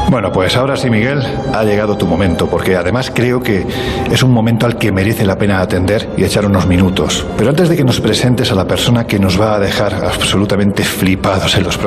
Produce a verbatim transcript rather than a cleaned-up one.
Bueno, pues ahora sí, Miguel, ha llegado tu momento, porque además creo que es un momento al que merece la pena atender y echar unos minutos. Pero antes de que nos presentes a la persona que nos va a dejar absolutamente flipados en los próximos